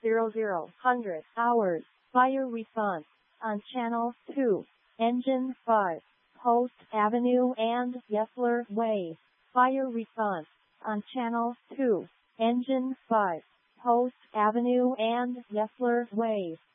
100 hours. Fire response on Channel 2, Engine 5, Post Avenue and Yesler Way. Fire response on Channel 2, Engine 5, Post Avenue and Yesler Way.